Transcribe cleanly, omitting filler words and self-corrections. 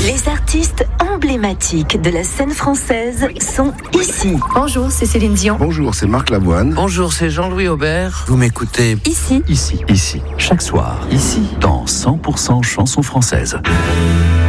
Les artistes emblématiques de la scène française sont ici. Bonjour, c'est Céline Dion. Bonjour, c'est Marc Lavoine. Bonjour, c'est Jean-Louis Aubert. Vous m'écoutez Ici. Ici, chaque soir. Ici, dans 100% chansons françaises.